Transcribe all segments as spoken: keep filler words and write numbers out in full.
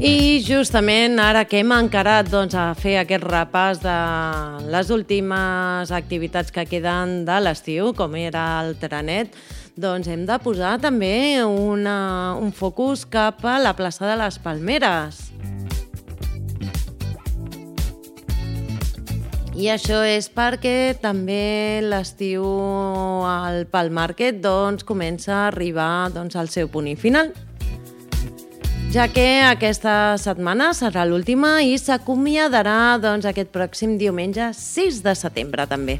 I justament ara que hem encarat doncs, a fer aquest repàs de les últimes activitats que queden de l'estiu, com era el trenet, doncs hem de posar també una, un focus cap a la plaça de les Palmeres. I això és perquè també l'estiu al Pal Market doncs, comença a arribar doncs, al seu punt final, ja que aquesta setmana serà l'última i s'acomiadarà doncs, aquest pròxim diumenge sis de setembre també.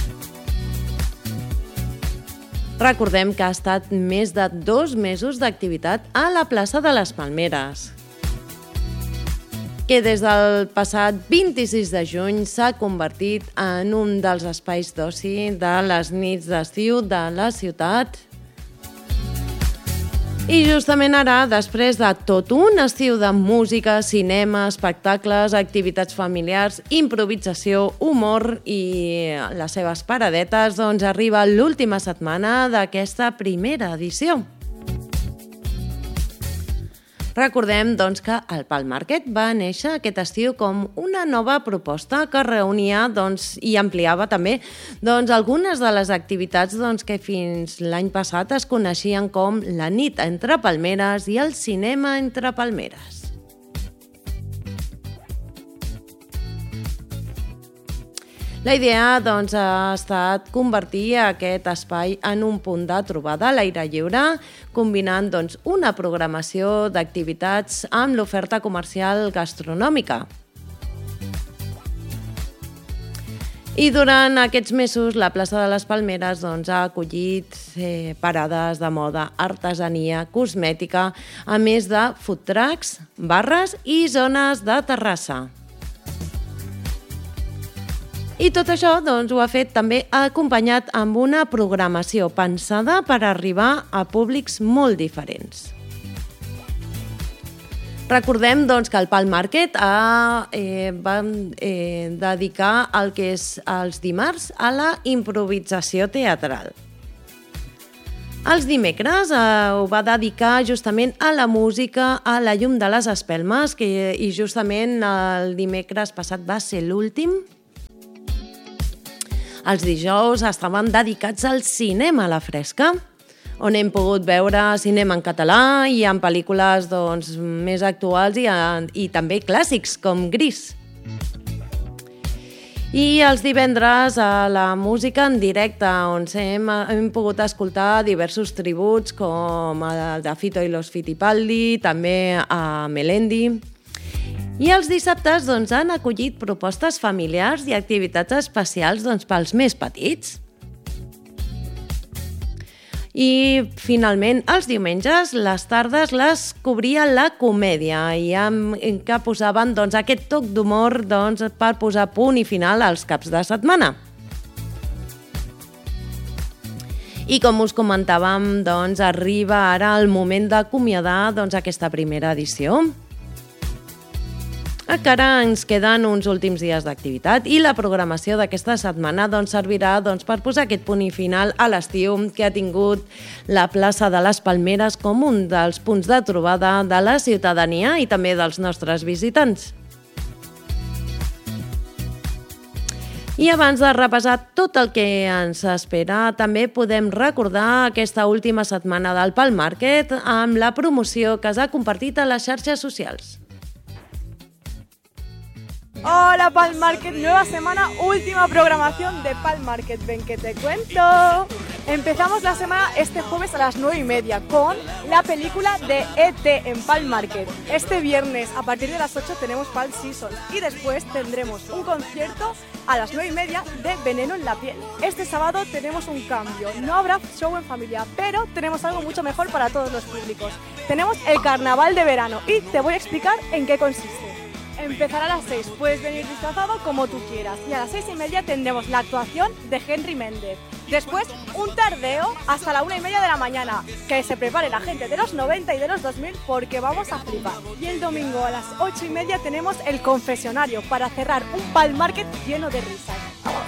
Recordem que ha estat més de dos mesos d'activitat a la plaça de les Palmeres, que des del passat vint-i-sis de juny s'ha convertit en un dels espais d'oci de les nits d'estiu de la ciutat. I justament ara, després de tot un estiu de música, cinema, espectacles, activitats familiars, improvisació, humor i les seves paradetes, doncs arriba l'última setmana d'aquesta primera edició. Recordem doncs, que el Pal Market va néixer aquest estiu com una nova proposta que reunia doncs, i ampliava també doncs, algunes de les activitats doncs, que fins l'any passat es coneixien com la nit entre palmeres i el cinema entre palmeres. La idea doncs, ha estat convertir aquest espai en un punt de trobada a l'aire lliure, combinant doncs, una programació d'activitats amb l'oferta comercial gastronòmica. I durant aquests mesos la plaça de les Palmeres doncs, ha acollit eh, parades de moda, artesania, cosmètica, a més de food trucks, barres i zones de terrassa. I tot això doncs, ho ha fet també acompanyat amb una programació pensada per arribar a públics molt diferents. Recordem doncs, que el Pal Market ha, eh, va eh, dedicar el que és els dimarts a la improvisació teatral. Els dimecres eh, ho va dedicar justament a la música, a la llum de les espelmes, que, i justament el dimecres passat va ser l'últim. Els dijous estaven dedicats al cinema a la fresca, on hem pogut veure cinema en català i en pel·lícules doncs, més actuals i, i també clàssics, com Gris. I els divendres a la música en directe, on hem, hem pogut escoltar diversos tributs, com el de Fito i los Fitipaldi, també a Melendi. I els dissabtes doncs, han acollit propostes familiars i activitats especials doncs, pels més petits. I, finalment, els diumenges, les tardes les cobria la comèdia i amb, en què posaven doncs, aquest toc d'humor doncs, per posar punt i final als caps de setmana. I com us comentàvem, doncs, arriba ara el moment d'acomiadar doncs, aquesta primera edició. Encara ens queden uns últims dies d'activitat i la programació d'aquesta setmana doncs, servirà doncs, per posar aquest punt i final a l'estiu que ha tingut la plaça de les Palmeres com un dels punts de trobada de la ciutadania i també dels nostres visitants. I abans de repassar tot el que ens espera, també podem recordar aquesta última setmana del Pal Market amb la promoció que s'ha compartit a les xarxes socials. Hola Pal Market, nueva semana, última programación de Pal Market, ven que te cuento. Empezamos la semana este jueves a las nueve y media con la película de E T en Pal Market. Este viernes a partir de las ocho tenemos Pal Season y después tendremos un concierto a las nueve y media de Veneno en la piel. Este sábado tenemos un cambio, no habrá show en familia, pero tenemos algo mucho mejor para todos los públicos. Tenemos el carnaval de verano y te voy a explicar en qué consiste. Empezará a las seis, puedes venir disfrazado como tú quieras y a las seis y media tendremos la actuación de Henry Méndez. Después un tardeo hasta la una y media de la mañana, que se prepare la gente de los noventa y de los dos mil porque vamos a flipar. Y el domingo a las ocho y media tenemos el confesionario para cerrar un Pal Market lleno de risas. ¡Vamos!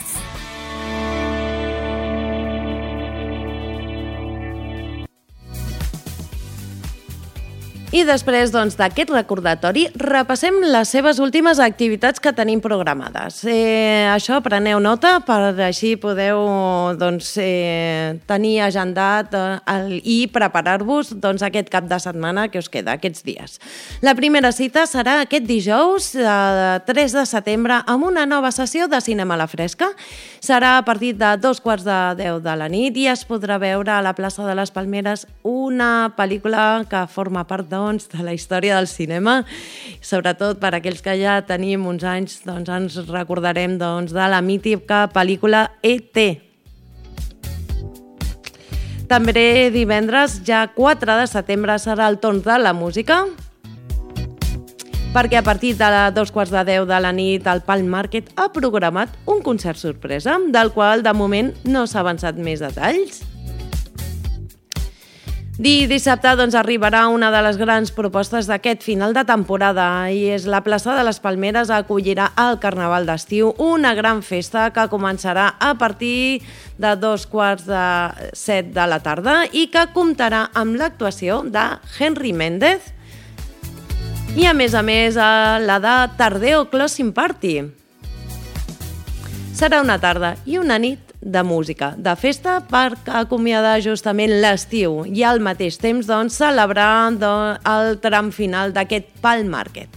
I després doncs, d'aquest recordatori repassem les seves últimes activitats que tenim programades. Eh, això preneu nota per així podeu doncs, eh, tenir agendat eh, el, i preparar-vos doncs, aquest cap de setmana que us queda, aquests dies. La primera cita serà aquest dijous, eh, tres de setembre, amb una nova sessió de cinema a la fresca. Serà a partir de dos quarts de deu de la nit i es podrà veure a la plaça de les Palmeres una pel·lícula que forma part de de la història del cinema, sobretot per aquells que ja tenim uns anys, doncs ens recordarem doncs, de la mítica pel·lícula E T També divendres, ja quatre de setembre, serà el torn de la música, perquè a partir de dos quarts de deu de la nit el Palm Market ha programat un concert sorpresa, del qual de moment no s'ha avançat més detalls. Di dissabte doncs, arribarà una de les grans propostes d'aquest final de temporada i és la plaça de les Palmeres acollirà el Carnaval d'estiu, una gran festa que començarà a partir de dos quarts de set de la tarda i que comptarà amb l'actuació de Henry Méndez i a més a més a la de Tardeo Closing Party. Serà una tarda i una nit de música, de festa per acomiadar justament l'estiu i al mateix temps doncs, celebrar doncs, el tram final d'aquest Palm Market.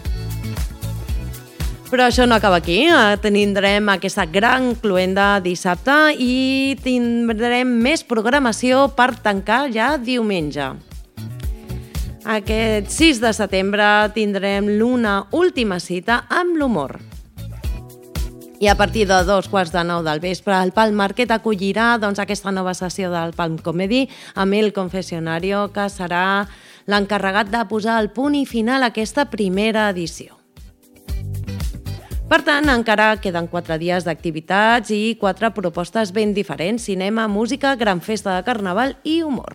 Però això no acaba aquí, tindrem aquesta gran cluenda dissabte i tindrem més programació per tancar ja diumenge. Aquest sis de setembre tindrem l'una última cita amb l'humor. I a partir de dos quarts de nou del vespre, el Palm Market acollirà doncs, aquesta nova sessió del Palm Comedy amb el Confessionario, que serà l'encarregat de posar el punt i final a aquesta primera edició. Per tant, encara queden quatre dies d'activitats i quatre propostes ben diferents: cinema, música, gran festa de carnaval i humor.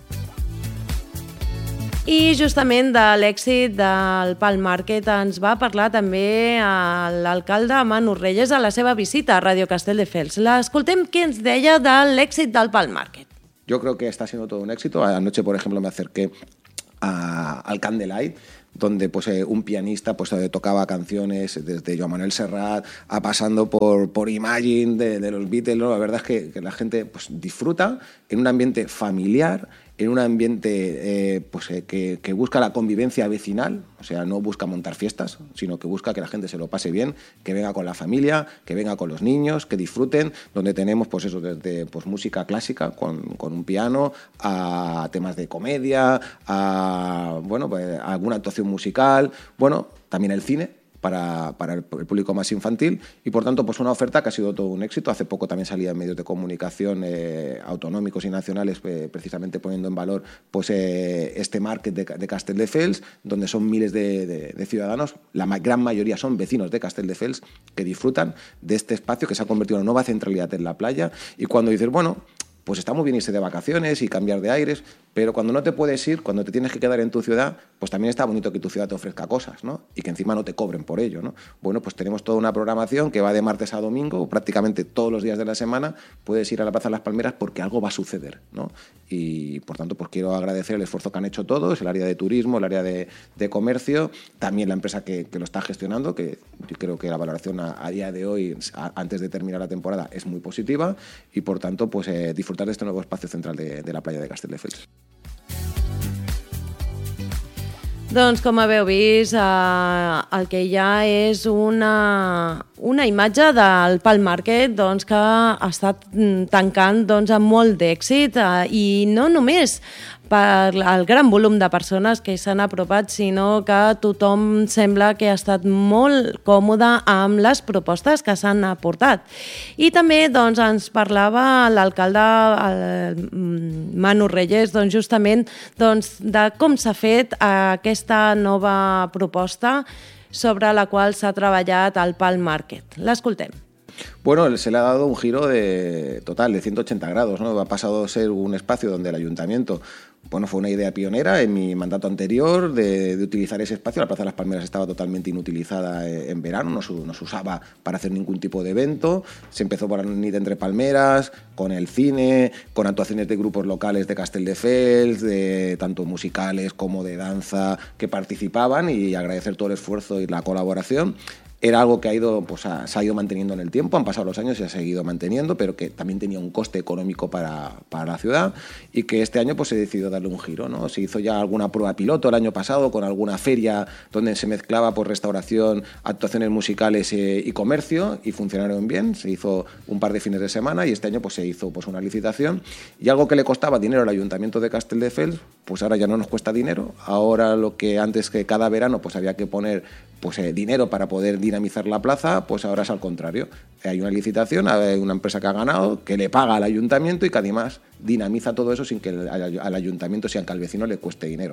I justament de l'èxit del Palm Market ens va parlar també l'alcalde Manu Reyes a la seva visita a Radio Castelldefels. L'escoltem què ens deia de l'èxit del Palm Market. Yo creo que está siendo todo un éxito. Anoche, por ejemplo, me acerqué a, al Candlelight, donde pues, eh, un pianista pues, eh, tocaba canciones desde Joan Manuel Serrat a pasando por, por Imagine de, de los Beatles, ¿no? La verdad es que, que la gente pues, disfruta en un ambiente familiar, en un ambiente eh, pues, eh, que, que busca la convivencia vecinal, o sea, no busca montar fiestas, sino que busca que la gente se lo pase bien, que venga con la familia, que venga con los niños, que disfruten, donde tenemos pues eso, desde pues, música clásica con, con un piano, a temas de comedia, a bueno, pues, a alguna actuación musical, bueno, también el cine, para, para el público más infantil y por tanto pues una oferta que ha sido todo un éxito. Hace poco también salía en medios de comunicación eh, autonómicos y nacionales eh, precisamente poniendo en valor pues eh, este market de, de Castelldefels, donde son miles de, de, de ciudadanos, la ma gran mayoría son vecinos de Castelldefels que disfrutan de este espacio que se ha convertido en una nueva centralidad en la playa. Y cuando dices, bueno, pues está muy bien irse de vacaciones y cambiar de aires, pero cuando no te puedes ir, cuando te tienes que quedar en tu ciudad, pues también está bonito que tu ciudad te ofrezca cosas, ¿no? Y que encima no te cobren por ello, ¿no? Bueno, pues tenemos toda una programación que va de martes a domingo, prácticamente todos los días de la semana puedes ir a la Plaza de las Palmeras porque algo va a suceder, ¿no? Y por tanto, pues quiero agradecer el esfuerzo que han hecho todos, el área de turismo, el área de, de comercio, también la empresa que, que lo está gestionando, que yo creo que la valoración a, a día de hoy, a, antes de terminar la temporada, es muy positiva y por tanto, pues eh, disfrutar de este nuevo espacio central de, de la playa de Castelldefels. Doncs com haveu vist, eh, el que hi ha és una, una imatge del Palm Market doncs, que ha estat tancant doncs, amb molt d'èxit eh, i no només per el gran volum de persones que s'han apropat, sinó que tothom sembla que ha estat molt còmode amb les propostes que s'han aportat. I també doncs, ens parlava l'alcalde Manu Reyes doncs, justament doncs, de com s'ha fet aquesta nova proposta sobre la qual s'ha treballat al Palm Market. L'escoltem. Bueno, se le ha dado un giro de total de ciento ochenta grados, ¿no? Ha pasado a ser un espacio donde el ayuntamiento bueno, fue una idea pionera en mi mandato anterior de, de utilizar ese espacio. La Plaza de las Palmeras estaba totalmente inutilizada en verano, no se, no se usaba para hacer ningún tipo de evento. Se empezó por la Nit entre Palmeras, con el cine, con actuaciones de grupos locales de Castelldefels, de tanto musicales como de danza que participaban, y agradecer todo el esfuerzo y la colaboración. Era algo que ha ido, pues, ha, se ha ido manteniendo en el tiempo, han pasado los años y se ha seguido manteniendo, pero que también tenía un coste económico para, para la ciudad, y que este año pues, se decidió darle un giro, ¿no? Se hizo ya alguna prueba piloto el año pasado con alguna feria donde se mezclaba por restauración, actuaciones musicales eh, y comercio, y funcionaron bien. Se hizo un par de fines de semana y este año pues, se hizo pues, una licitación, y algo que le costaba dinero al Ayuntamiento de Castelldefels, pues ahora ya no nos cuesta dinero. Ahora lo que antes que cada verano pues, había que poner pues, eh, dinero para poder dinamizar la plaza, pues ahora es al contrario. Hay una licitación, hay una empresa que ha ganado, que le paga al ayuntamiento y que además dinamiza todo eso sin que al, al ayuntamiento, si que al vecino le cueste dinero.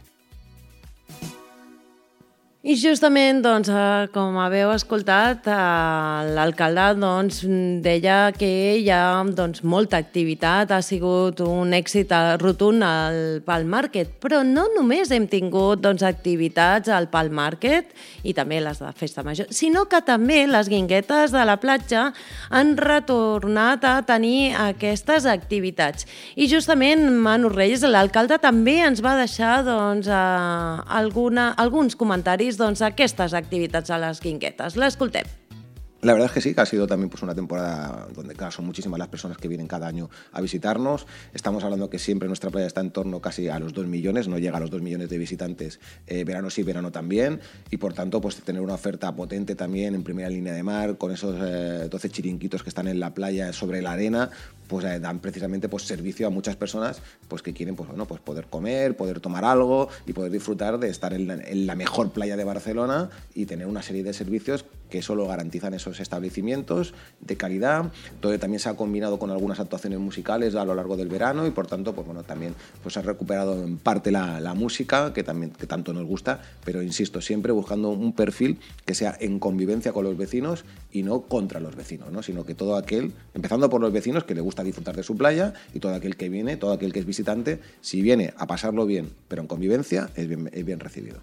I justament, doncs, com haveu escoltat, l'alcalde doncs, deia que hi ha doncs, molta activitat, ha sigut un èxit rotund al Pal Market, però no només hem tingut doncs, activitats al Pal Market i també les de Festa Major, sinó que també les guinguetes de la platja han retornat a tenir aquestes activitats. I justament Manu Reyes, l'alcalde, també ens va deixar doncs, alguna, alguns comentaris doncs, aquestes activitats a les guinguetes. L'escoltem. La verdad es que sí, que ha sido también pues, una temporada donde, claro, son muchísimas las personas que vienen cada año a visitarnos. Estamos hablando que siempre nuestra playa está en torno casi a los dos millones, no llega a los dos millones de visitantes, eh, verano sí, verano también, y por tanto pues tener una oferta potente también en primera línea de mar, con esos eh, doce chiringuitos que están en la playa sobre la arena, pues eh, dan precisamente pues, servicio a muchas personas pues, que quieren pues, bueno, pues, poder comer, poder tomar algo y poder disfrutar de estar en la, en la mejor playa de Barcelona y tener una serie de servicios que solo garantizan esos establecimientos de calidad. Todo también se ha combinado con algunas actuaciones musicales a lo largo del verano y por tanto pues, bueno, también pues, se ha recuperado en parte la, la música que, también, que tanto nos gusta, pero insisto, siempre buscando un perfil que sea en convivencia con los vecinos y no contra los vecinos, ¿no? Sino que todo aquel, empezando por los vecinos que le gusta disfrutar de su playa, y todo aquel que viene, todo aquel que es visitante, si viene a pasarlo bien pero en convivencia, es bien, es bien recibido.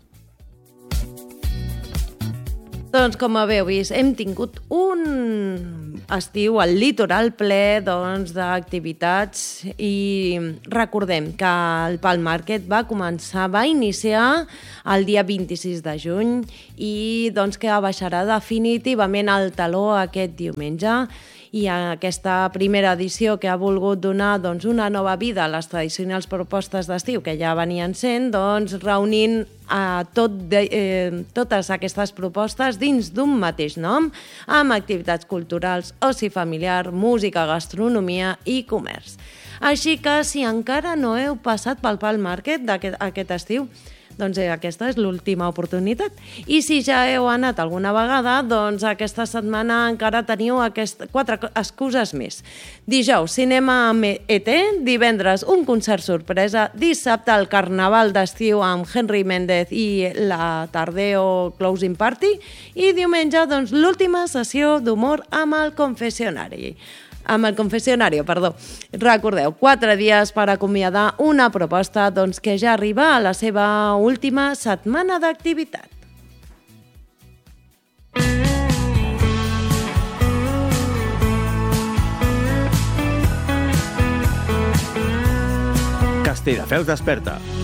Doncs com haveu vist, hem tingut un estiu al litoral ple doncs, d'activitats i recordem que el Pal Market va començar, va iniciar el dia vint-i-sis de juny i doncs, que baixarà definitivament el taló aquest diumenge. I aquesta primera edició que ha volgut donar doncs, una nova vida a les tradicionals propostes d'estiu que ja venien sent, doncs, reunint a tot de, eh, totes aquestes propostes dins d'un mateix nom, amb activitats culturals, oci familiar, música, gastronomia i comerç. Així que si encara no heu passat pel Pal Market d'aquest aquest estiu, doncs eh, aquesta és l'última oportunitat. I si ja heu anat alguna vegada, doncs aquesta setmana encara teniu aquest, quatre excuses més. Dijous, cinema amb E T, divendres un concert sorpresa, dissabte el carnaval d'estiu amb Henry Méndez i la Tardeo Closing Party i diumenge doncs, l'última sessió d'humor amb el confessionari. amb el confessionari, perdó. Recordeu, quatre dies per acomiadar una proposta doncs, que ja arriba a la seva última setmana d'activitat. Castelldefels desperta.